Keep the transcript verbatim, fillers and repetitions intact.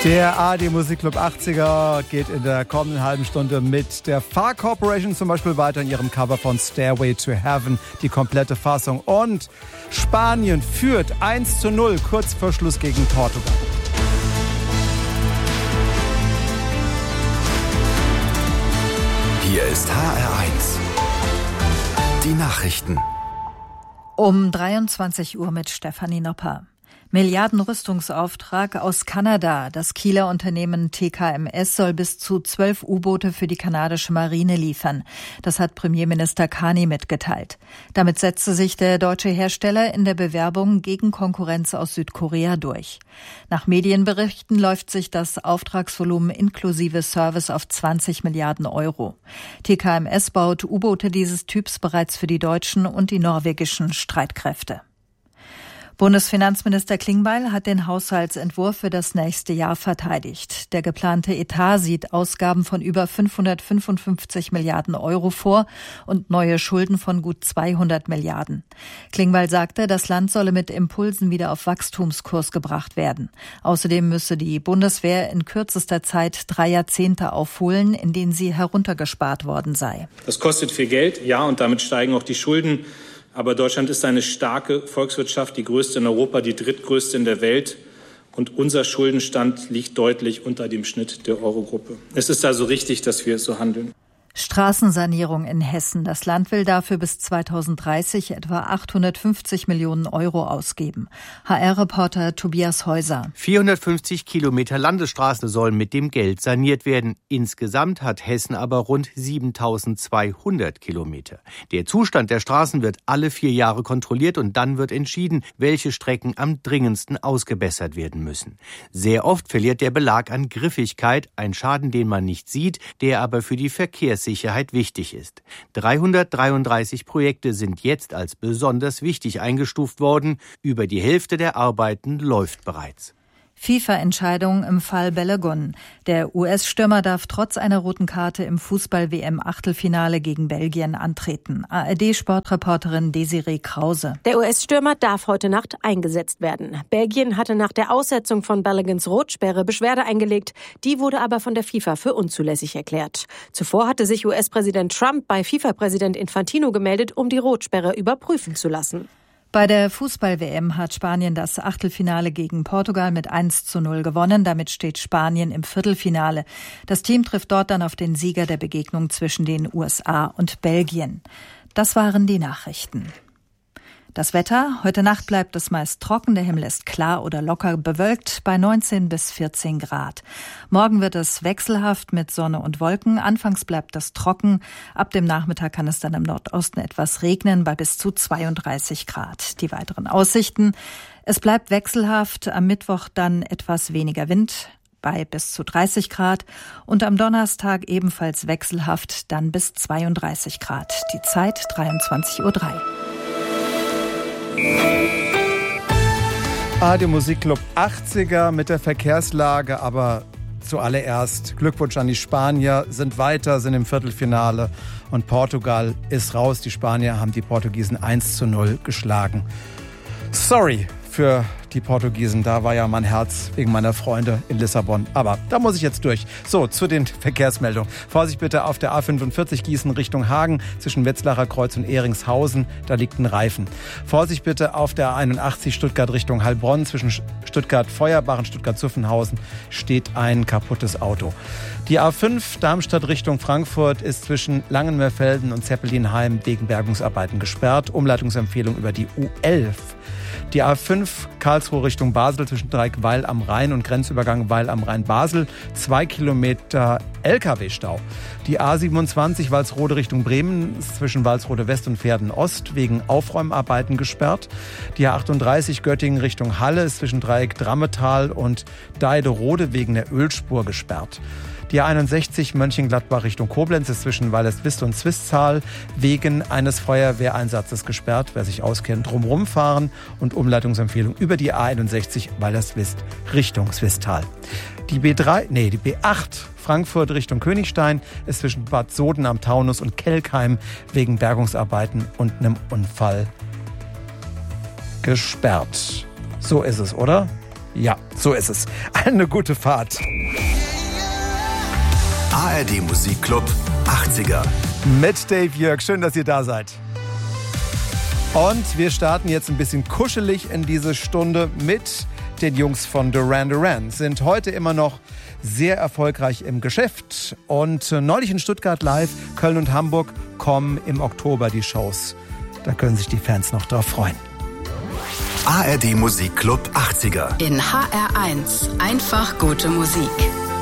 Der A R D Musikclub achtziger geht in der kommenden halben Stunde mit der Far Corporation zum Beispiel weiter in ihrem Cover von Stairway to Heaven, die komplette Fassung. Und Spanien führt eins zu null kurz vor Schluss gegen Portugal. Hier ist H R eins. Die Nachrichten. Um dreiundzwanzig Uhr mit Stefanie Nopper. Milliardenrüstungsauftrag aus Kanada. Das Kieler Unternehmen T K M S soll bis zu zwölf U-Boote für die kanadische Marine liefern. Das hat Premierminister Carney mitgeteilt. Damit setzte sich der deutsche Hersteller in der Bewerbung gegen Konkurrenz aus Südkorea durch. Nach Medienberichten läuft sich das Auftragsvolumen inklusive Service auf zwanzig Milliarden Euro. T K M S baut U-Boote dieses Typs bereits für die deutschen und die norwegischen Streitkräfte. Bundesfinanzminister Klingbeil hat den Haushaltsentwurf für das nächste Jahr verteidigt. Der geplante Etat sieht Ausgaben von über fünfhundertfünfundfünfzig Milliarden Euro vor und neue Schulden von gut zweihundert Milliarden. Klingbeil sagte, das Land solle mit Impulsen wieder auf Wachstumskurs gebracht werden. Außerdem müsse die Bundeswehr in kürzester Zeit drei Jahrzehnte aufholen, in denen sie heruntergespart worden sei. Das kostet viel Geld, ja, und damit steigen auch die Schulden. Aber Deutschland ist eine starke Volkswirtschaft, die größte in Europa, die drittgrößte in der Welt. Und unser Schuldenstand liegt deutlich unter dem Schnitt der Eurogruppe. Es ist also richtig, dass wir so handeln. Straßensanierung in Hessen. Das Land will dafür bis zweitausenddreißig etwa achthundertfünfzig Millionen Euro ausgeben. H R-Reporter Tobias Häuser. vierhundertfünfzig Kilometer Landesstraßen sollen mit dem Geld saniert werden. Insgesamt hat Hessen aber rund siebentausendzweihundert Kilometer. Der Zustand der Straßen wird alle vier Jahre kontrolliert und dann wird entschieden, welche Strecken am dringendsten ausgebessert werden müssen. Sehr oft verliert der Belag an Griffigkeit, ein Schaden, den man nicht sieht, der aber für die Verkehrssicherheit Sicherheit wichtig ist. dreihundertdreiunddreißig Projekte sind jetzt als besonders wichtig eingestuft worden. Über die Hälfte der Arbeiten läuft bereits. FIFA-Entscheidung im Fall Balogun. Der U S-Stürmer darf trotz einer roten Karte im Fußball-W M-Achtelfinale gegen Belgien antreten. A R D-Sportreporterin Desiree Krause. Der U S-Stürmer darf heute Nacht eingesetzt werden. Belgien hatte nach der Aussetzung von Balogans Rotsperre Beschwerde eingelegt. Die wurde aber von der FIFA für unzulässig erklärt. Zuvor hatte sich U S-Präsident Trump bei FIFA-Präsident Infantino gemeldet, um die Rotsperre überprüfen zu lassen. Bei der Fußball-W M hat Spanien das Achtelfinale gegen Portugal mit eins zu null gewonnen. Damit steht Spanien im Viertelfinale. Das Team trifft dort dann auf den Sieger der Begegnung zwischen den U S A und Belgien. Das waren die Nachrichten. Das Wetter: Heute Nacht bleibt es meist trocken, der Himmel ist klar oder locker bewölkt bei neunzehn bis vierzehn Grad. Morgen wird es wechselhaft mit Sonne und Wolken. Anfangs bleibt es trocken. Ab dem Nachmittag kann es dann im Nordosten etwas regnen bei bis zu zweiunddreißig Grad. Die weiteren Aussichten: Es bleibt wechselhaft, am Mittwoch dann etwas weniger Wind bei bis zu dreißig Grad und am Donnerstag ebenfalls wechselhaft, dann bis zweiunddreißig Grad. Die Zeit dreiundzwanzig Uhr drei. A R D Musikclub achtziger mit der Verkehrslage, aber zuallererst Glückwunsch an die Spanier, sind weiter, sind im Viertelfinale und Portugal ist raus. Die Spanier haben die Portugiesen eins zu null geschlagen. Sorry für die Portugiesen, da war ja mein Herz wegen meiner Freunde in Lissabon. Aber da muss ich jetzt durch. So, zu den Verkehrsmeldungen. Vorsicht bitte auf der A fünfundvierzig Gießen Richtung Hagen zwischen Wetzlarer Kreuz und Ehringshausen. Da liegt ein Reifen. Vorsicht bitte auf der A einundachtzig Stuttgart Richtung Heilbronn zwischen Stuttgart-Feuerbach und Stuttgart-Zuffenhausen steht ein kaputtes Auto. Die A fünf Darmstadt Richtung Frankfurt ist zwischen Langenmeerfelden und Zeppelinheim wegen Bergungsarbeiten gesperrt. Umleitungsempfehlung über die U elf. Die A fünf Karlsruhe Richtung Basel zwischen Dreieck-Weil am Rhein und Grenzübergang Weil am Rhein-Basel. Zwei Kilometer L K W-Stau. Die A siebenundzwanzig Walsrode Richtung Bremen zwischen Walsrode West und Verden Ost wegen Aufräumarbeiten gesperrt. Die A achtunddreißig Göttingen Richtung Halle ist zwischen Dreieck Drammetal und Deiderode wegen der Ölspur gesperrt. Die A einundsechzig Mönchengladbach Richtung Koblenz ist zwischen Weilerswist und Zwistal wegen eines Feuerwehreinsatzes gesperrt. Wer sich auskennt, drumherum fahren und Umleitungsempfehlung über die A einundsechzig Weilerswist Richtung Zwistal. Die B drei, nee, die B acht Frankfurt Richtung Königstein ist zwischen Bad Soden am Taunus und Kelkheim wegen Bergungsarbeiten und einem Unfall gesperrt. So ist es, oder? Ja, so ist es. Eine gute Fahrt. A R D Musikclub achtziger. Mit Dave Jörg. Schön, dass ihr da seid. Und wir starten jetzt ein bisschen kuschelig in diese Stunde mit den Jungs von Duran Duran. Sind heute immer noch sehr erfolgreich im Geschäft. Und neulich in Stuttgart live, Köln und Hamburg kommen im Oktober die Shows. Da können sich die Fans noch drauf freuen. A R D Musikclub achtziger. In H R eins. Einfach gute Musik.